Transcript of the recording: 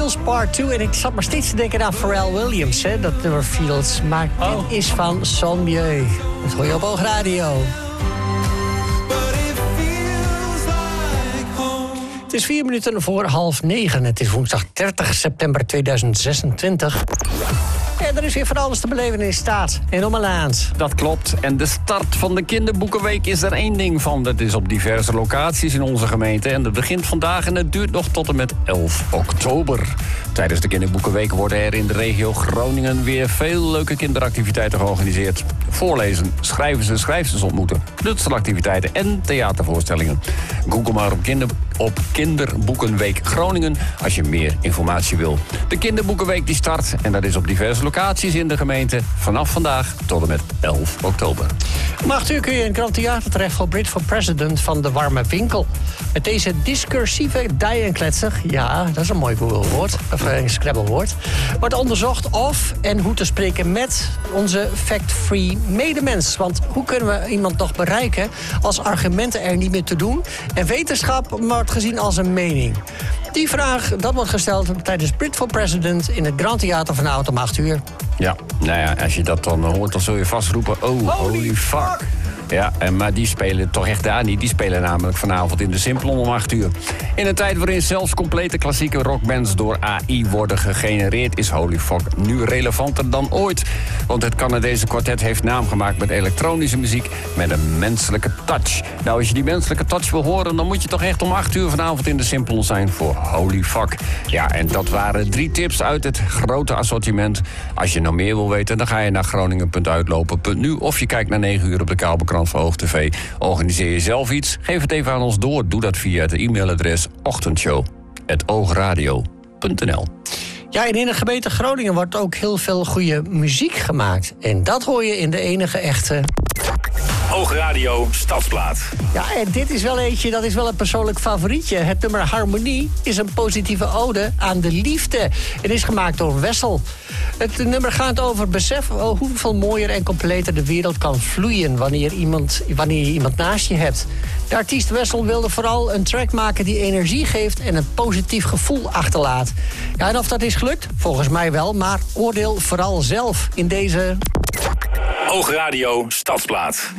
Fields Part 2. En ik zat maar steeds te denken aan Pharrell Williams, hè, dat nummer Fields. Maar dit is van Son Mieu. Dat hoor je op Oog Radio. Het is 4 minuten voor 8:30. Het is woensdag 30 september 2026. En er is weer van alles te beleven in Staat en Ommeland. Dat klopt. En de start van de Kinderboekenweek is er één ding van. Dat is op diverse locaties in onze gemeente. En dat begint vandaag en het duurt nog tot en met 11 oktober. Tijdens de Kinderboekenweek worden er in de regio Groningen weer veel leuke kinderactiviteiten georganiseerd. Voorlezen, schrijvers ontmoeten, knutselactiviteiten en theatervoorstellingen. Google maar op Kinderboekenweek Groningen als je meer informatie wil. De Kinderboekenweek die start en dat is op diverse locaties in de gemeente vanaf vandaag tot en met 11 oktober. Om 8 uur kun je in Grand Theater terecht voor Brit for President van de Warme Winkel. Met deze discursieve dijenkletser, ja, dat is een mooi Google-woord, of een Scrabble-woord, wordt onderzocht of en hoe te spreken met onze fact-free medemens. Want hoe kunnen we iemand nog bereiken als argumenten er niet meer te doen en wetenschap wordt gezien als een mening? Die vraag, dat wordt gesteld tijdens Brit for President in het Grand Theater vanavond om 8 uur. Ja, nou ja, als je dat dan hoort, dan zul je vast roepen, oh, holy fuck. Ja, maar die spelen toch echt daar niet. Die spelen namelijk vanavond in de Simplon om 8 uur. In een tijd waarin zelfs complete klassieke rockbands door AI worden gegenereerd, is Holy Fuck nu relevanter dan ooit. Want het Canadese kwartet heeft naam gemaakt met elektronische muziek met een menselijke touch. Nou, als je die menselijke touch wil horen, dan moet je toch echt om 8 uur vanavond in de Simplon zijn voor Holy Fuck. Ja, en dat waren 3 tips uit het grote assortiment. Als je nou meer wil weten, dan ga je naar groningen.uitlopen.nu of je kijkt naar 9 uur op de kabelkrant van Oog TV. Organiseer je zelf iets? Geef het even aan ons door. Doe dat via het e-mailadres ochtendshow@oogradio.nl. Ja, en in de gemeente Groningen wordt ook heel veel goede muziek gemaakt. En dat hoor je in de enige echte Oogradio Stadsplaat. Ja, en dit is wel eentje, dat is wel een persoonlijk favorietje. Het nummer Harmonie is een positieve ode aan de liefde. Het is gemaakt door Wessel. Het nummer gaat over besef hoeveel mooier en completer de wereld kan vloeien wanneer je iemand naast je hebt. De artiest Wessel wilde vooral een track maken die energie geeft en een positief gevoel achterlaat. Ja, en of dat is gelukt? Volgens mij wel, maar oordeel vooral zelf in deze Oogradio Stadsplaat.